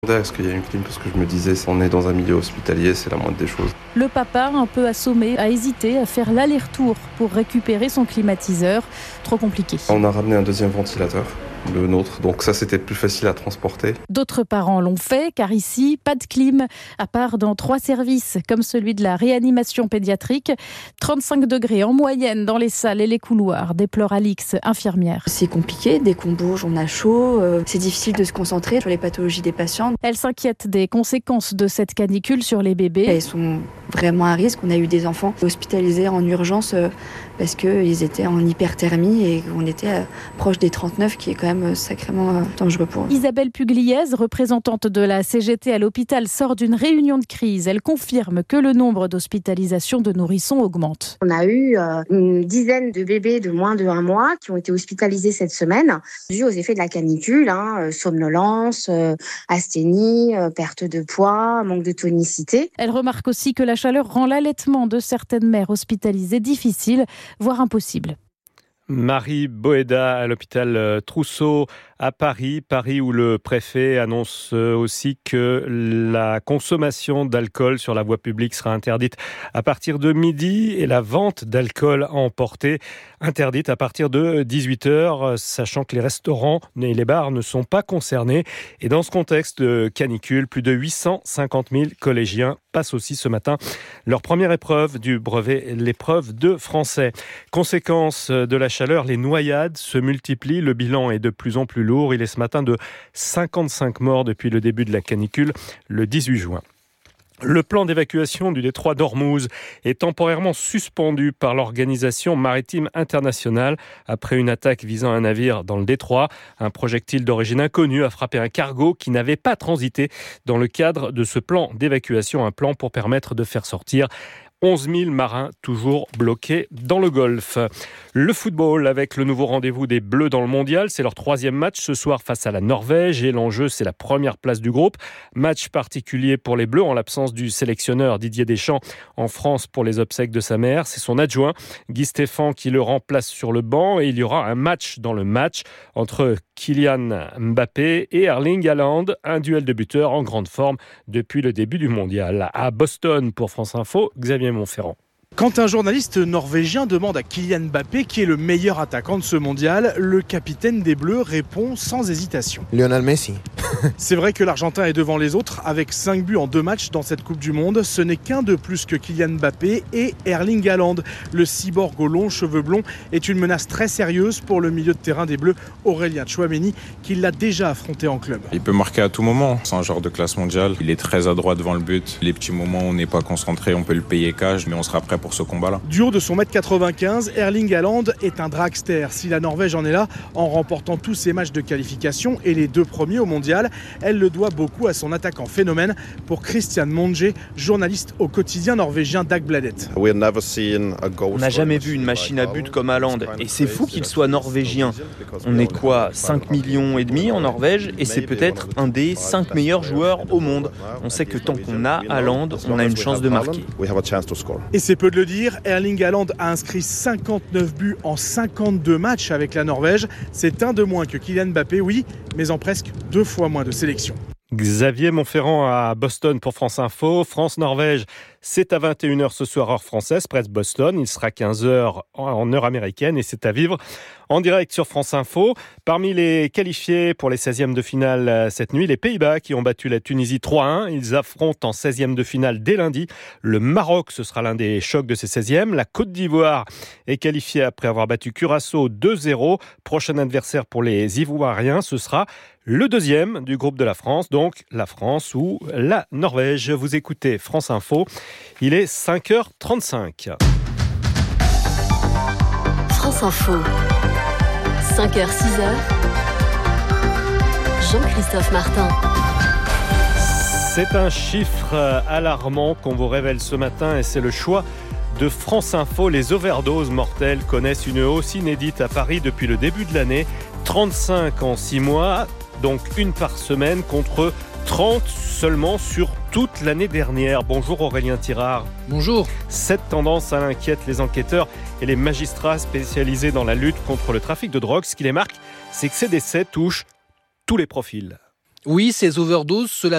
Est-ce qu'il y a une clim? Parce que je me disais, on est dans un milieu hospitalier, c'est la moindre des choses. Le papa, un peu assommé, a hésité à faire l'aller-retour pour récupérer son climatiseur. Trop compliqué. On a ramené un deuxième ventilateur, le nôtre, donc ça c'était plus facile à transporter. D'autres parents l'ont fait, car ici, pas de clim, à part dans 3 services, comme celui de la réanimation pédiatrique. 35 degrés en moyenne dans les salles et les couloirs, déplore Alix, infirmière. C'est compliqué, dès qu'on bouge, on a chaud, c'est difficile de se concentrer sur les pathologies des patients. Elle s'inquiète des conséquences de cette canicule sur les bébés. Elles sont vraiment à risque. On a eu des enfants hospitalisés en urgence parce qu'ils étaient en hyperthermie et qu'on était proche des 39, qui est quand même sacrément dangereux pour eux. Isabelle Pugliese, représentante de la CGT à l'hôpital, sort d'une réunion de crise. Elle confirme que le nombre d'hospitalisations de nourrissons augmente. On a eu une dizaine de bébés de moins de 1 mois qui ont été hospitalisés cette semaine, dû aux effets de la canicule, somnolence, asthénie, perte de poids, manque de tonicité. Elle remarque aussi que la chaleur rend l'allaitement de certaines mères hospitalisées difficile, voire impossible. Marie Boéda à l'hôpital Trousseau à Paris où le préfet annonce aussi que la consommation d'alcool sur la voie publique sera interdite à partir de midi et la vente d'alcool à emporter interdite à partir de 18h, sachant que les restaurants et les bars ne sont pas concernés. Et dans ce contexte de canicule, plus de 850 000 collégiens passent aussi ce matin leur première épreuve du brevet, l'épreuve de français. Conséquence de la chaleur, les noyades se multiplient, le bilan est de plus en plus lourd. Il est ce matin de 55 morts depuis le début de la canicule, le 18 juin. Le plan d'évacuation du détroit d'Ormuz est temporairement suspendu par l'Organisation maritime internationale après une attaque visant un navire dans le détroit. Un projectile d'origine inconnue a frappé un cargo qui n'avait pas transité dans le cadre de ce plan d'évacuation, un plan pour permettre de faire sortir 11 000 marins toujours bloqués dans le Golfe. Le football avec le nouveau rendez-vous des Bleus dans le mondial. C'est leur 3e match ce soir face à la Norvège et l'enjeu, c'est la première place du groupe. Match particulier pour les Bleus en l'absence du sélectionneur Didier Deschamps en France pour les obsèques de sa mère. C'est son adjoint Guy Stéphane qui le remplace sur le banc et il y aura un match dans le match entre Kylian Mbappé et Erling Haaland. Un duel de buteurs en grande forme depuis le début du mondial. À Boston pour France Info, Xavier Montferrand. Quand un journaliste norvégien demande à Kylian Mbappé qui est le meilleur attaquant de ce mondial, le capitaine des Bleus répond sans hésitation. Lionel Messi. C'est vrai que l'Argentin est devant les autres avec 5 buts en 2 matchs dans cette Coupe du Monde. Ce n'est qu'un de plus que Kylian Mbappé et Erling Haaland. Le cyborg aux longs cheveux blonds est une menace très sérieuse pour le milieu de terrain des Bleus, Aurélien Tchouaméni, qui l'a déjà affronté en club. Il peut marquer à tout moment. C'est un joueur de classe mondiale. Il est très adroit devant le but. Les petits moments où on n'est pas concentré, on peut le payer cash, mais on sera prêt pour ce combat-là. Du haut de son 1m95, Erling Haaland est un dragster. Si la Norvège en est là, en remportant tous ses matchs de qualification et les 2 premiers au mondial, elle le doit beaucoup à son attaquant phénomène. Pour Christian Monge, journaliste au quotidien norvégien Dagbladet. On n'a jamais vu une machine à but comme Haaland et c'est fou qu'il soit norvégien. On est quoi, 5,5 millions en Norvège et c'est peut-être un des 5 meilleurs joueurs au monde. On sait que tant qu'on a Haaland, on a une chance de marquer. Et c'est peu de le dire, Erling Haaland a inscrit 59 buts en 52 matchs avec la Norvège. C'est un de moins que Kylian Mbappé, oui, mais en presque 2 fois moins de sélections. Xavier Montferrand à Boston pour France Info. France-Norvège, c'est à 21h ce soir heure française, près de Boston. Il sera 15h en heure américaine et c'est à vivre en direct sur France Info. Parmi les qualifiés pour les 16e de finale cette nuit, les Pays-Bas qui ont battu la Tunisie 3-1. Ils affrontent en 16e de finale dès lundi. Le Maroc, ce sera l'un des chocs de ces 16e. La Côte d'Ivoire est qualifiée après avoir battu Curaçao 2-0. Prochain adversaire pour les Ivoiriens, ce sera le 2e du groupe de la France, donc la France ou la Norvège. Vous écoutez France Info, il est 5h35. France Info, 5h-6h, Jean-Christophe Martin. C'est un chiffre alarmant qu'on vous révèle ce matin et c'est le choix de France Info. Les overdoses mortelles connaissent une hausse inédite à Paris depuis le début de l'année. 35 en 6 mois, donc une par semaine contre 30 seulement sur toute l'année dernière. Bonjour Aurélien Tirard. Bonjour. Cette tendance inquiète les enquêteurs et les magistrats spécialisés dans la lutte contre le trafic de drogue. Ce qui les marque, c'est que ces décès touchent tous les profils. Oui, ces overdoses, cela